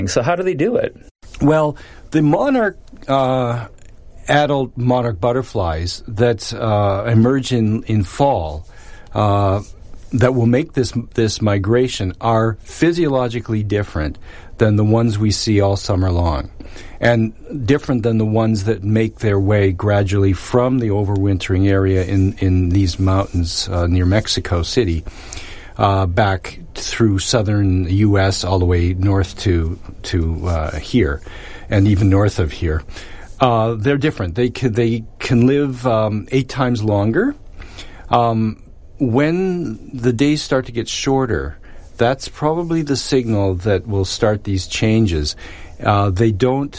So how do they do it? Well, the adult monarch butterflies that emerge in fall that will make this migration are physiologically different than the ones we see all summer long, and different than the ones that make their way gradually from the overwintering area in these mountains near Mexico City back through southern U.S. all the way north to here, and even north of here. They're different. They can live 8 times longer. When the days start to get shorter, that's probably the signal that will start these changes. They don't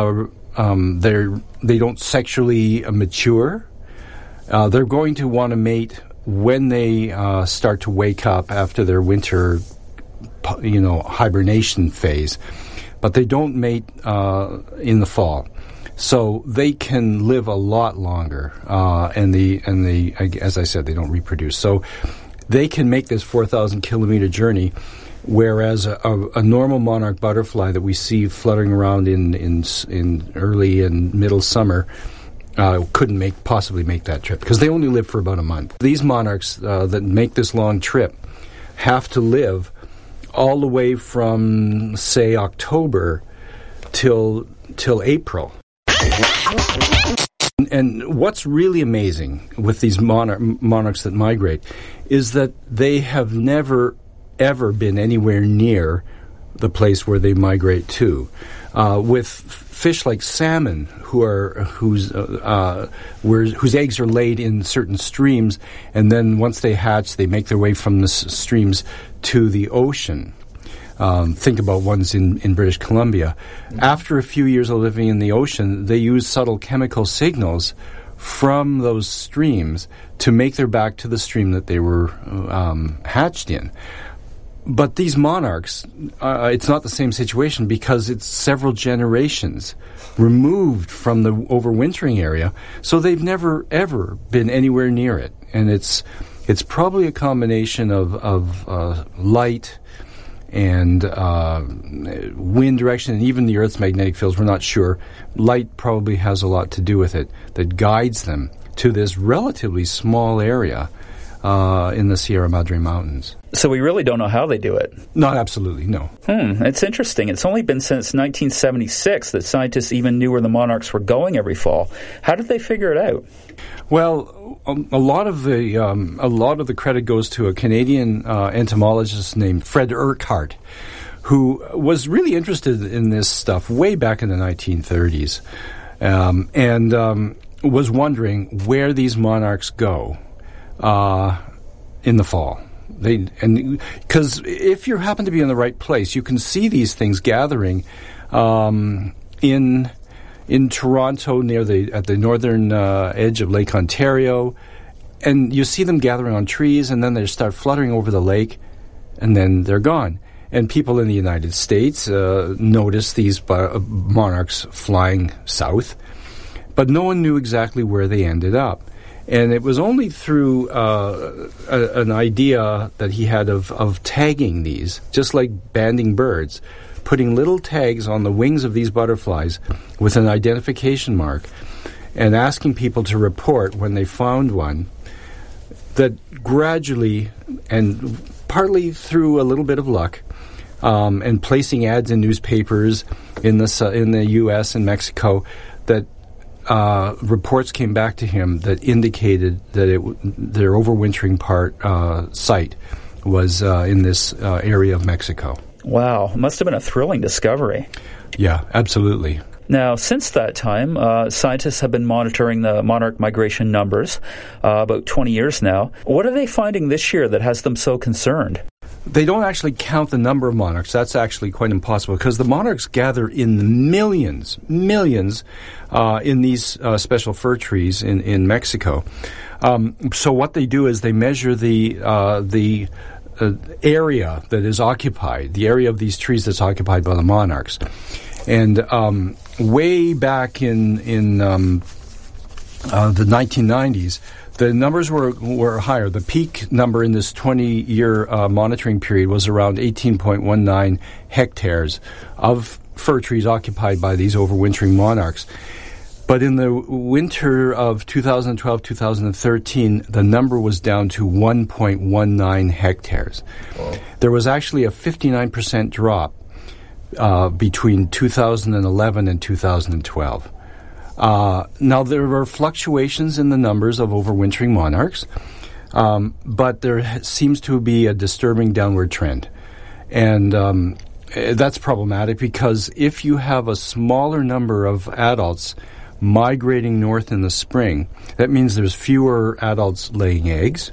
sexually mature. They're going to want to mate when they start to wake up after their winter, hibernation phase, but they don't mate in the fall. So they can live a lot longer, and as I said, they don't reproduce. So they can make this 4,000-kilometer journey, whereas a normal monarch butterfly that we see fluttering around in early and middle summer couldn't possibly make that trip because they only live for about a month. These monarchs that make this long trip have to live all the way from, say, October till April. And what's really amazing with these monarchs that migrate is that they have never, ever been anywhere near the place where they migrate to. With fish like salmon, whose eggs are laid in certain streams, and then once they hatch, they make their way from the streams to the ocean. Think about ones in British Columbia. After a few years of living in the ocean, they use subtle chemical signals from those streams to make their back to the stream that they were hatched in. But these monarchs, it's not the same situation because it's several generations removed from the overwintering area, so they've never, ever been anywhere near it. And it's probably a combination of light and wind direction, and even the Earth's magnetic fields. We're not sure. Light probably has a lot to do with it that guides them to this relatively small area in the Sierra Madre Mountains. So we really don't know how they do it. Not absolutely, no. It's interesting. It's only been since 1976 that scientists even knew where the monarchs were going every fall. How did they figure it out? Well, a lot of the credit goes to a Canadian entomologist named Fred Urquhart, who was really interested in this stuff way back in the 1930s, and was wondering where these monarchs go in the fall. Because if you happen to be in the right place, you can see these things gathering in Toronto at the northern edge of Lake Ontario, and you see them gathering on trees, and then they start fluttering over the lake, and then they're gone. And people in the United States notice these monarchs flying south, but no one knew exactly where they ended up. And it was only through an idea that he had of tagging these, just like banding birds, putting little tags on the wings of these butterflies with an identification mark and asking people to report when they found one, that gradually, and partly through a little bit of luck, and placing ads in newspapers in the U.S. and Mexico, that reports came back to him that indicated that their overwintering site was in this area of Mexico. Wow, it must have been a thrilling discovery. Yeah, absolutely. Now, since that time, scientists have been monitoring the monarch migration numbers about 20 years now. What are they finding this year that has them so concerned? They don't actually count the number of monarchs. That's actually quite impossible because the monarchs gather in millions in these special fir trees in Mexico. So what they do is they measure the area that is occupied, the area of these trees that's occupied by the monarchs. And way back in the 1990s, The numbers were higher. The peak number in this 20-year monitoring period was around 18.19 hectares of fir trees occupied by these overwintering monarchs. But in the winter of 2012-2013, the number was down to 1.19 hectares. Whoa. There was actually a 59% drop between 2011 and 2012. Now, there were fluctuations in the numbers of overwintering monarchs, but there seems to be a disturbing downward trend. And that's problematic because if you have a smaller number of adults migrating north in the spring, that means there's fewer adults laying eggs,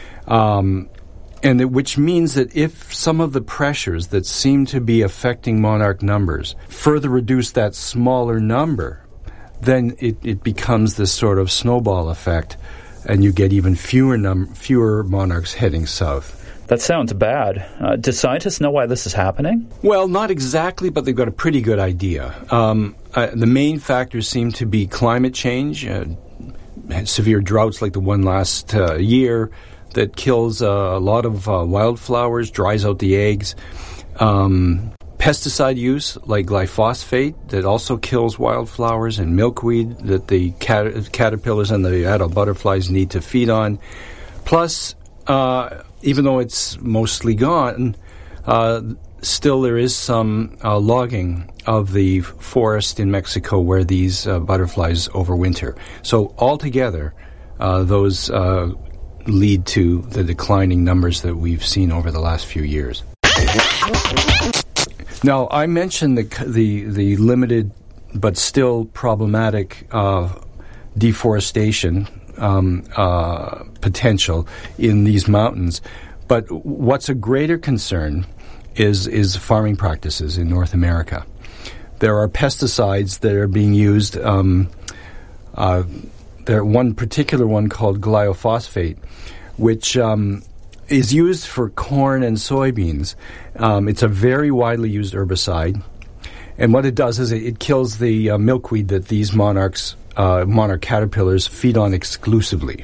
which means that if some of the pressures that seem to be affecting monarch numbers further reduce that smaller number, then it becomes this sort of snowball effect, and you get even fewer monarchs heading south. That sounds bad. Do scientists know why this is happening? Well, not exactly, but they've got a pretty good idea. The main factors seem to be climate change, severe droughts like the one last year that kills a lot of wildflowers, dries out the eggs. Pesticide use, like glyphosate, that also kills wildflowers, and milkweed that the caterpillars and the adult butterflies need to feed on. Plus, even though it's mostly gone, still there is some logging of the forest in Mexico where these butterflies overwinter. So altogether, those lead to the declining numbers that we've seen over the last few years. Now, I mentioned the limited but still problematic deforestation potential in these mountains. But what's a greater concern is farming practices in North America. There are pesticides that are being used. There one particular one called glyphosate, which is used for corn and soybeans. It's a very widely used herbicide, and what it does is it kills the milkweed that these monarch caterpillars feed on exclusively.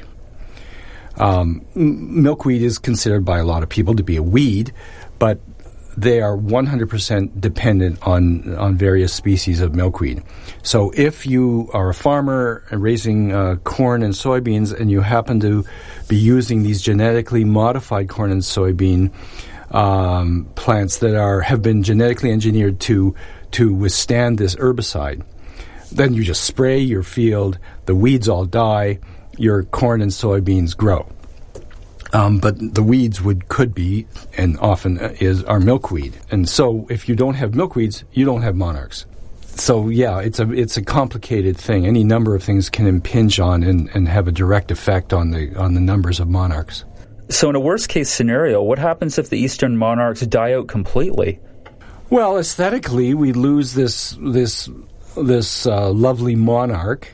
Milkweed is considered by a lot of people to be a weed, but they are 100% dependent on various species of milkweed. So if you are a farmer raising corn and soybeans and you happen to be using these genetically modified corn and soybean plants that have been genetically engineered to withstand this herbicide, then you just spray your field, the weeds all die, your corn and soybeans grow. But the weeds could be, and often are milkweed. And so if you don't have milkweeds, you don't have monarchs. So yeah, it's a complicated thing. Any number of things can impinge on and have a direct effect on the numbers of monarchs. So in a worst case scenario, what happens if the eastern monarchs die out completely? Well, aesthetically, we lose this lovely monarch,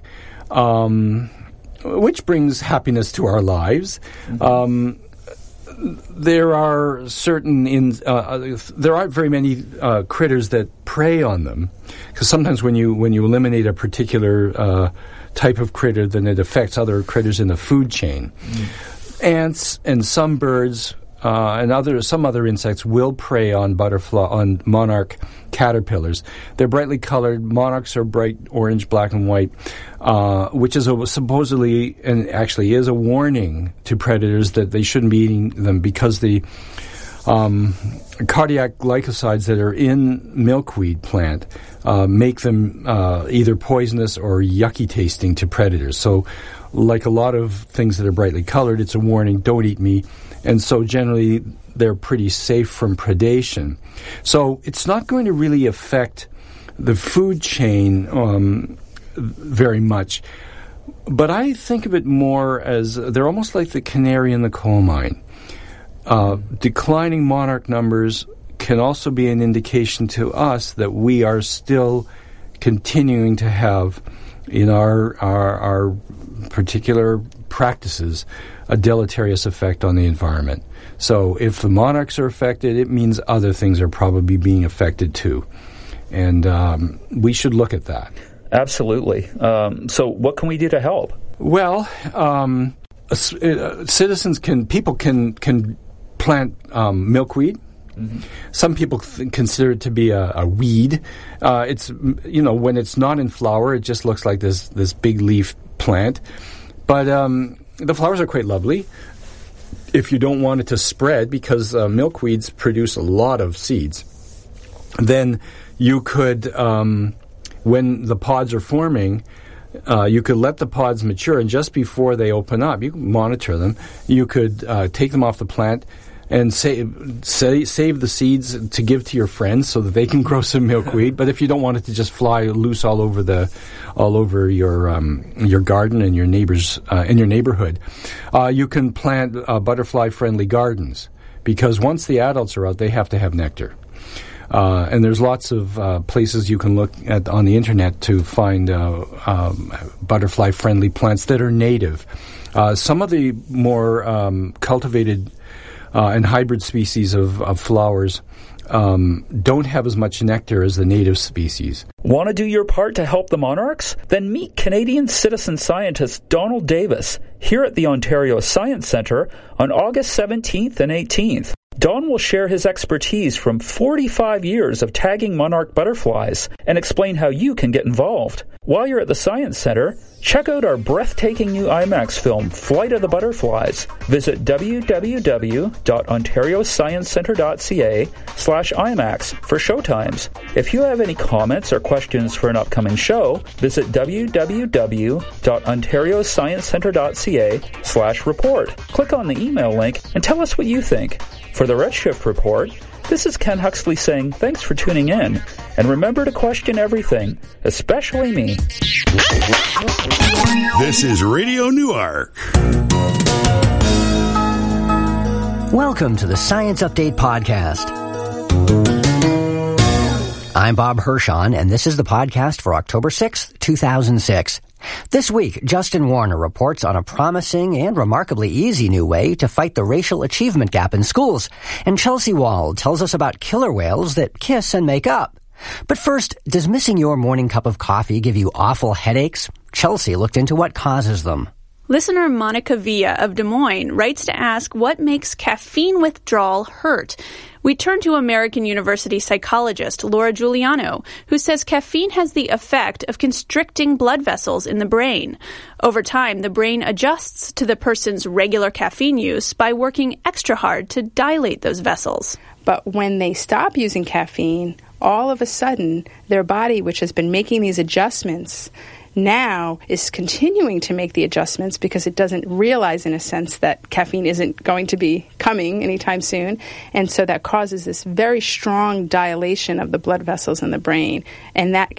which brings happiness to our lives. Mm-hmm. There are there aren't very many critters that prey on them, because sometimes when you eliminate a particular type of critter, then it affects other critters in the food chain. Mm. Ants and some birds and some other insects will prey on monarch caterpillars. They're brightly colored. Monarchs are bright orange, black, and white, which is supposedly and actually is a warning to predators that they shouldn't be eating them, because the cardiac glycosides that are in milkweed plant make them either poisonous or yucky tasting to predators. So, like a lot of things that are brightly colored, it's a warning, don't eat me. And so generally they're pretty safe from predation. So it's not going to really affect the food chain very much. But I think of it more as they're almost like the canary in the coal mine. Declining monarch numbers can also be an indication to us that we are still continuing to have in our particular practices a deleterious effect on the environment. So if the monarchs are affected, it means other things are probably being affected too. And we should look at that. Absolutely. So what can we do to help? Well, people can plant milkweed. Mm-hmm. Some people consider it to be a weed. It's when it's not in flower, it just looks like this big leaf plant. But the flowers are quite lovely. If you don't want it to spread, because milkweeds produce a lot of seeds, then you could, when the pods are forming, you could let the pods mature, and just before they open up, you can monitor them. You could take them off the plant and save the seeds to give to your friends so that they can grow some milkweed. But if you don't want it to just fly loose all over your garden and your neighbors in your neighborhood, you can plant butterfly-friendly gardens, because once the adults are out, they have to have nectar. And there's lots of places you can look at on the internet to find butterfly-friendly plants that are native. Some of the more cultivated and hybrid species of flowers don't have as much nectar as the native species. Want to do your part to help the monarchs? Then meet Canadian citizen scientist Donald Davis here at the Ontario Science Centre on August 17th and 18th. Don will share his expertise from 45 years of tagging monarch butterflies and explain how you can get involved. While you're at the Science Centre, check out our breathtaking new IMAX film, Flight of the Butterflies. Visit www.ontariosciencecentre.ca/IMAX for showtimes. If you have any comments or questions for an upcoming show, visit www.ontariosciencecentre.ca/report. Click on the email link and tell us what you think. For the Redshift Report, this is Ken Huxley saying thanks for tuning in. And remember to question everything, especially me. This is Radio Newark. Welcome to the Science Update Podcast. I'm Bob Hirschon, and this is the podcast for October 6th, 2006. This week, Justin Warner reports on a promising and remarkably easy new way to fight the racial achievement gap in schools. And Chelsea Wald tells us about killer whales that kiss and make up. But first, does missing your morning cup of coffee give you awful headaches? Chelsea looked into what causes them. Listener Monica Villa of Des Moines writes to ask what makes caffeine withdrawal hurt. We turn to American University psychologist Laura Giuliano, who says caffeine has the effect of constricting blood vessels in the brain. Over time, the brain adjusts to the person's regular caffeine use by working extra hard to dilate those vessels. But when they stop using caffeine, all of a sudden, their body, which has been making these adjustments, now is continuing to make the adjustments because it doesn't realize, in a sense, that caffeine isn't going to be coming anytime soon. And so that causes this very strong dilation of the blood vessels in the brain. And that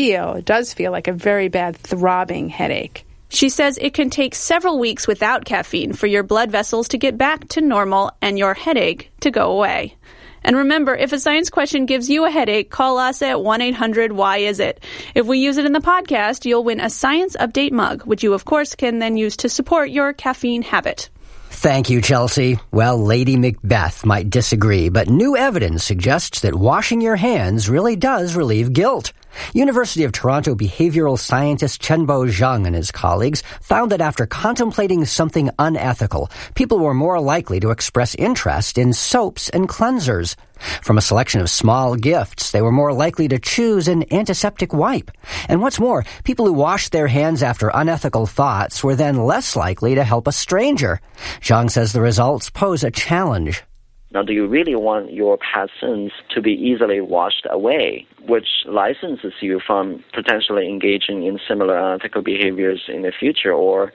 does feel like a very bad throbbing headache. She says it can take several weeks without caffeine for your blood vessels to get back to normal and your headache to go away. And remember, if a science question gives you a headache, call us at 1-800-WHY-IS-IT. If we use it in the podcast, you'll win a Science Update mug, which you, of course, can then use to support your caffeine habit. Thank you, Chelsea. Well, Lady Macbeth might disagree, but new evidence suggests that washing your hands really does relieve guilt. University of Toronto behavioral scientist Chenbo Zhang and his colleagues found that after contemplating something unethical, people were more likely to express interest in soaps and cleansers. From a selection of small gifts, they were more likely to choose an antiseptic wipe. And what's more, people who washed their hands after unethical thoughts were then less likely to help a stranger. Zhang says the results pose a challenge. Now, do you really want your past sins to be easily washed away, which licenses you from potentially engaging in similar unethical behaviors in the future, or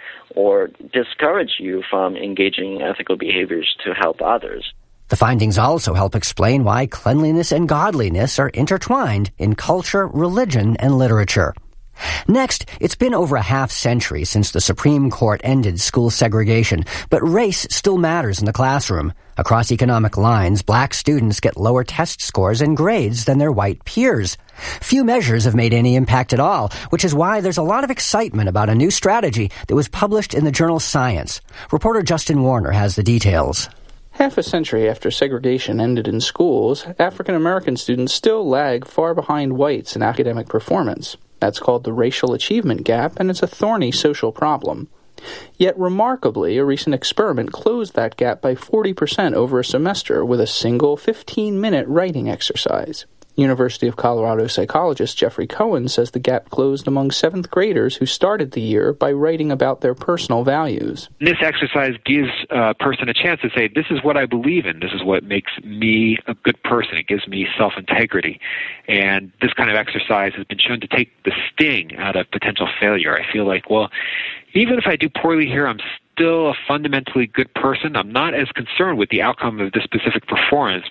discourage you from engaging in ethical behaviors to help others? The findings also help explain why cleanliness and godliness are intertwined in culture, religion, and literature. Next, it's been over a half-century since the Supreme Court ended school segregation, but race still matters in the classroom. Across economic lines, black students get lower test scores and grades than their white peers. Few measures have made any impact at all, which is why there's a lot of excitement about a new strategy that was published in the journal Science. Reporter Justin Warner has the details. Half a century after segregation ended in schools, African American students still lag far behind whites in academic performance. That's called the racial achievement gap, and it's a thorny social problem. Yet, remarkably, a recent experiment closed that gap by 40% over a semester with a single 15-minute writing exercise. University of Colorado psychologist Jeffrey Cohen says the gap closed among 7th graders who started the year by writing about their personal values. This exercise gives a person a chance to say, this is what I believe in, this is what makes me a good person, it gives me self-integrity. And this kind of exercise has been shown to take the sting out of potential failure. I feel like, well, even if I do poorly here, I'm still a fundamentally good person. I'm not as concerned with the outcome of this specific performance,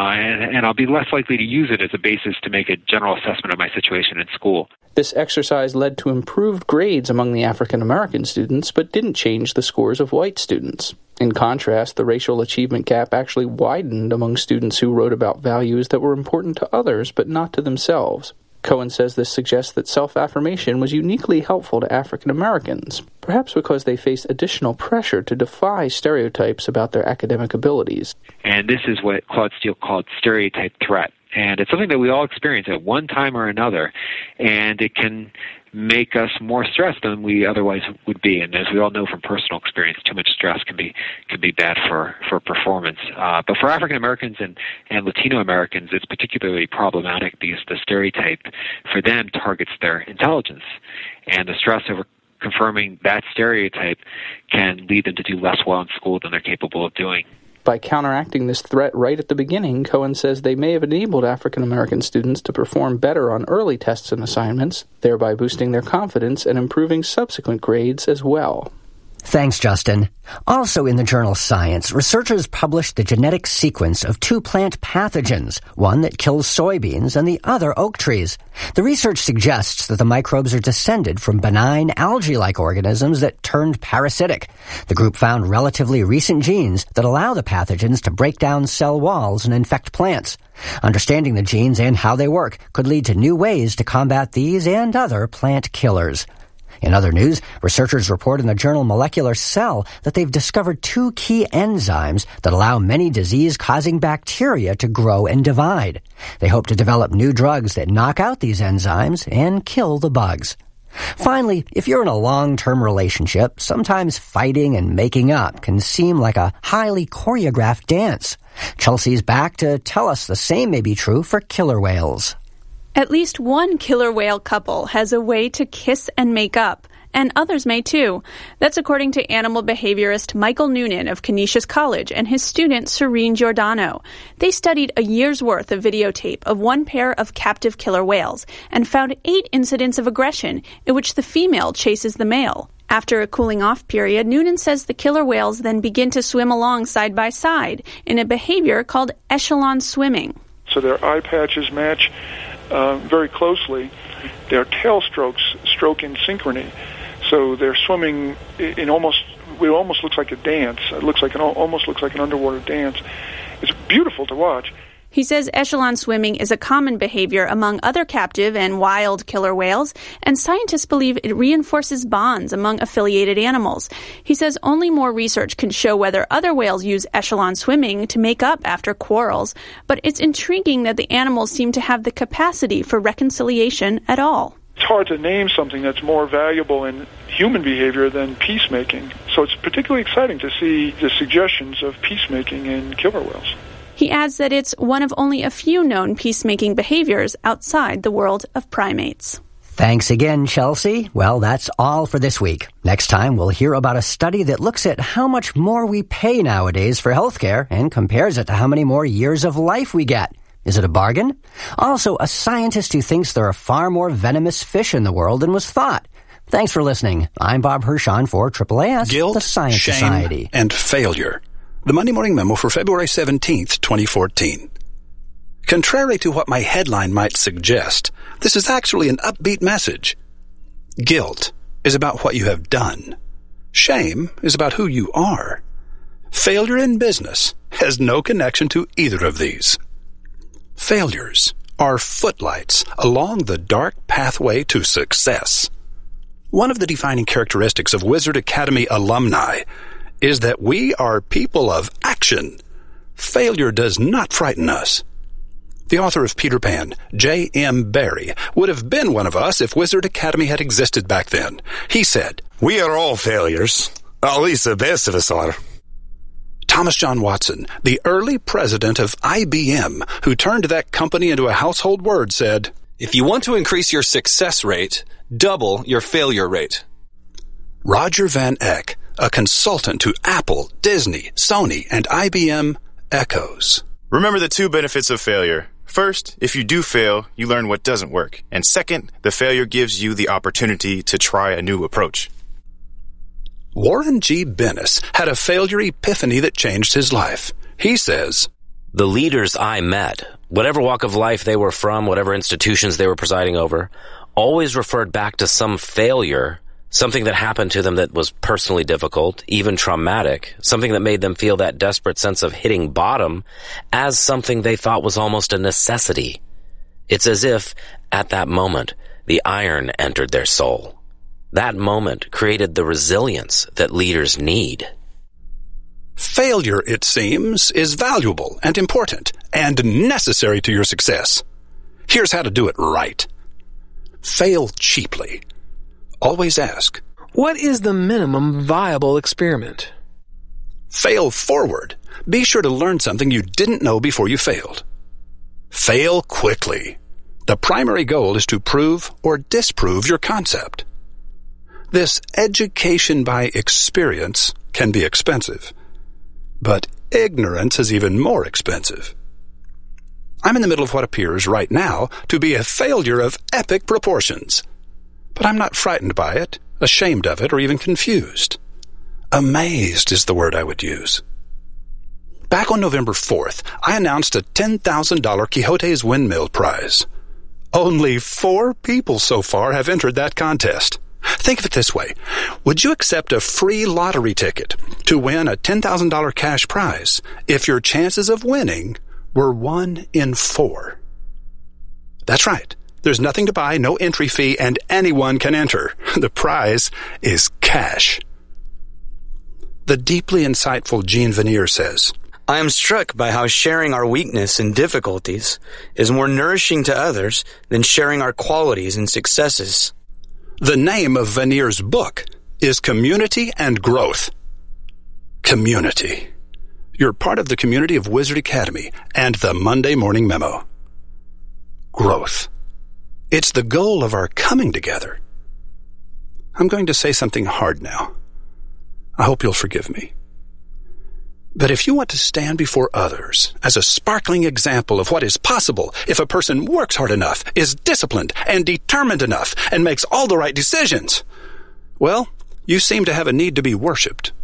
and I'll be less likely to use it as a basis to make a general assessment of my situation in school. This exercise led to improved grades among the African American students, but didn't change the scores of white students. In contrast, the racial achievement gap actually widened among students who wrote about values that were important to others, but not to themselves. Cohen says this suggests that self-affirmation was uniquely helpful to African Americans, perhaps because they face additional pressure to defy stereotypes about their academic abilities. And this is what Claude Steele called stereotype threat. And it's something that we all experience at one time or another, and it can make us more stressed than we otherwise would be. And as we all know from personal experience, too much stress can be bad for performance. But for African Americans and Latino Americans, it's particularly problematic because the stereotype for them targets their intelligence, and the stress over confirming that stereotype can lead them to do less well in school than they're capable of doing. By counteracting this threat right at the beginning, Cohen says they may have enabled African American students to perform better on early tests and assignments, thereby boosting their confidence and improving subsequent grades as well. Thanks, Justin. Also in the journal Science, researchers published the genetic sequence of 2 plant pathogens, one that kills soybeans and the other oak trees. The research suggests that the microbes are descended from benign algae-like organisms that turned parasitic. The group found relatively recent genes that allow the pathogens to break down cell walls and infect plants. Understanding the genes and how they work could lead to new ways to combat these and other plant killers. In other news, researchers report in the journal Molecular Cell that they've discovered 2 key enzymes that allow many disease-causing bacteria to grow and divide. They hope to develop new drugs that knock out these enzymes and kill the bugs. Finally, if you're in a long-term relationship, sometimes fighting and making up can seem like a highly choreographed dance. Chelsea's back to tell us the same may be true for killer whales. At least one killer whale couple has a way to kiss and make up, and others may too. That's according to animal behaviorist Michael Noonan of Canisius College and his student Serene Giordano. They studied a year's worth of videotape of one pair of captive killer whales and found 8 incidents of aggression in which the female chases the male. After a cooling-off period, Noonan says the killer whales then begin to swim along side by side in a behavior called echelon swimming. So their eye patches match very closely. Their tail strokes stroke in synchrony. So they're swimming in almost looks like a dance. It almost looks like an underwater dance. It's beautiful to watch. He says echelon swimming is a common behavior among other captive and wild killer whales, and scientists believe it reinforces bonds among affiliated animals. He says only more research can show whether other whales use echelon swimming to make up after quarrels, but it's intriguing that the animals seem to have the capacity for reconciliation at all. It's hard to name something that's more valuable in human behavior than peacemaking. So it's particularly exciting to see the suggestions of peacemaking in killer whales. He adds that it's one of only a few known peacemaking behaviors outside the world of primates. Thanks again, Chelsea. Well, that's all for this week. Next time, we'll hear about a study that looks at how much more we pay nowadays for healthcare and compares it to how many more years of life we get. Is it a bargain? Also, a scientist who thinks there are far more venomous fish in the world than was thought. Thanks for listening. I'm Bob Hirschon for AAAS, Guilt, the Science shame, Society. And failure. The Monday Morning Memo for February 17th, 2014. Contrary to what my headline might suggest, this is actually an upbeat message. Guilt is about what you have done. Shame is about who you are. Failure in business has no connection to either of these. Failures are footlights along the dark pathway to success. One of the defining characteristics of Wizard Academy alumni is that we are people of action. Failure does not frighten us. The author of Peter Pan, J.M. Barrie, would have been one of us if Wizard Academy had existed back then. He said, "We are all failures. At least the best of us are." Thomas John Watson, the early president of IBM, who turned that company into a household word, said, "If you want to increase your success rate, double your failure rate." Roger Van Eck, a consultant to Apple, Disney, Sony, and IBM, echoes. Remember the two benefits of failure. First, if you do fail, you learn what doesn't work. And second, the failure gives you the opportunity to try a new approach. Warren G. Bennis had a failure epiphany that changed his life. He says, "The leaders I met, whatever walk of life they were from, whatever institutions they were presiding over, always referred back to some failure, something that happened to them that was personally difficult, even traumatic, something that made them feel that desperate sense of hitting bottom as something they thought was almost a necessity. It's as if, at that moment, the iron entered their soul. That moment created the resilience that leaders need." Failure, it seems, is valuable and important and necessary to your success. Here's how to do it right. Fail cheaply. Always ask, what is the minimum viable experiment? Fail forward. Be sure to learn something you didn't know before you failed. Fail quickly. The primary goal is to prove or disprove your concept. This education by experience can be expensive, but ignorance is even more expensive. I'm in the middle of what appears right now to be a failure of epic proportions. But I'm not frightened by it, ashamed of it, or even confused. Amazed is the word I would use. Back on November 4th, I announced a $10,000 Quixote's Windmill Prize. Only 4 people so far have entered that contest. Think of it this way. Would you accept a free lottery ticket to win a $10,000 cash prize if your chances of winning were 1 in 4? That's right. There's nothing to buy, no entry fee, and anyone can enter. The prize is cash. The deeply insightful Jean Vanier says, "I am struck by how sharing our weakness and difficulties is more nourishing to others than sharing our qualities and successes." The name of Vanier's book is Community and Growth. Community. You're part of the community of Wizard Academy and the Monday Morning Memo. Growth. It's the goal of our coming together. I'm going to say something hard now. I hope you'll forgive me. But if you want to stand before others as a sparkling example of what is possible if a person works hard enough, is disciplined and determined enough, and makes all the right decisions, well, you seem to have a need to be worshipped.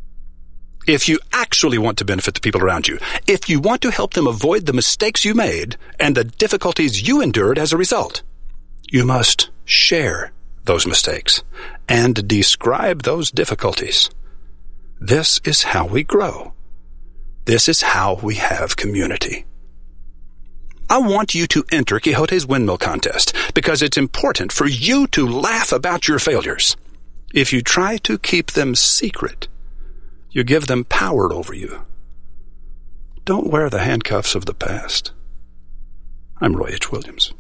If you actually want to benefit the people around you, if you want to help them avoid the mistakes you made and the difficulties you endured as a result, you must share those mistakes and describe those difficulties. This is how we grow. This is how we have community. I want you to enter Quixote's Windmill Contest because it's important for you to laugh about your failures. If you try to keep them secret, you give them power over you. Don't wear the handcuffs of the past. I'm Roy H. Williams.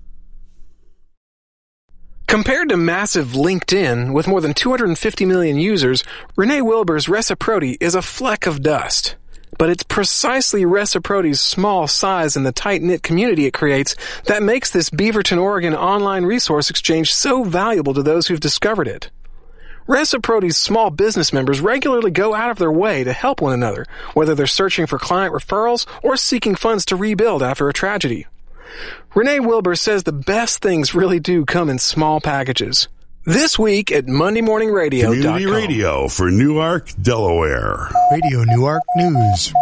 Compared to massive LinkedIn with more than 250 million users, Renee Wilbur's Reciproti is a fleck of dust. But it's precisely Reciproti's small size and the tight-knit community it creates that makes this Beaverton, Oregon online resource exchange so valuable to those who've discovered it. Reciproti's small business members regularly go out of their way to help one another, whether they're searching for client referrals or seeking funds to rebuild after a tragedy. Renee Wilbur says the best things really do come in small packages. This week at MondayMorningRadio.com. Community radio for Newark, Delaware. Radio Newark News.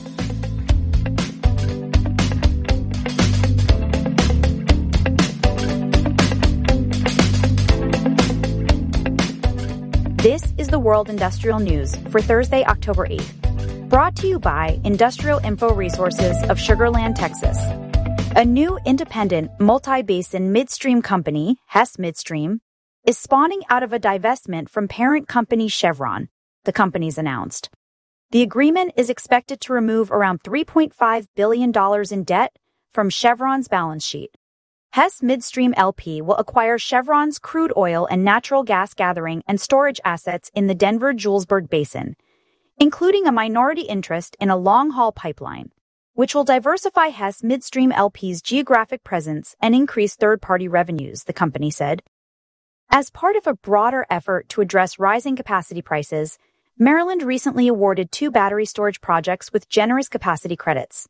This is the World Industrial News for Thursday, October 8th. Brought to you by Industrial Info Resources of Sugar Land, Texas. A new independent multi-basin midstream company, Hess Midstream, is spawning out of a divestment from parent company Chevron, the company's announced. The agreement is expected to remove around $3.5 billion in debt from Chevron's balance sheet. Hess Midstream LP will acquire Chevron's crude oil and natural gas gathering and storage assets in the Denver-Julesburg Basin, including a minority interest in a long-haul pipeline, which will diversify Hess Midstream LP's geographic presence and increase third-party revenues, the company said. As part of a broader effort to address rising capacity prices, Maryland recently awarded 2 battery storage projects with generous capacity credits.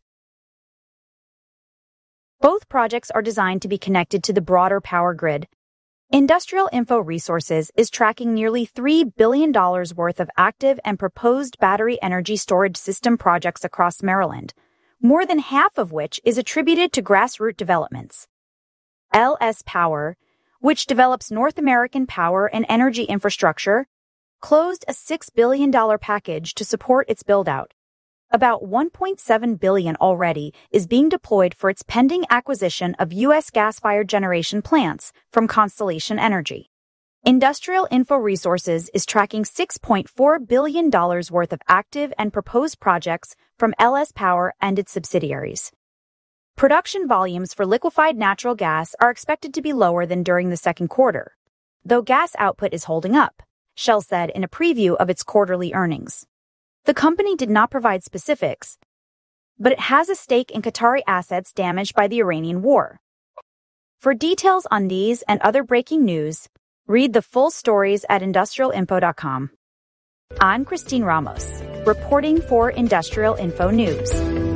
Both projects are designed to be connected to the broader power grid. Industrial Info Resources is tracking nearly $3 billion worth of active and proposed battery energy storage system projects across Maryland, more than half of which is attributed to grassroots developments. LS Power, which develops North American power and energy infrastructure, closed a $6 billion package to support its build-out. About $1.7 billion already is being deployed for its pending acquisition of U.S. gas-fired generation plants from Constellation Energy. Industrial Info Resources is tracking $6.4 billion worth of active and proposed projects from LS Power and its subsidiaries. Production volumes for liquefied natural gas are expected to be lower than during the second quarter, though gas output is holding up, Shell said in a preview of its quarterly earnings. The company did not provide specifics, but it has a stake in Qatari assets damaged by the Iranian war. For details on these and other breaking news, read the full stories at industrialinfo.com. I'm Christine Ramos, reporting for Industrial Info News.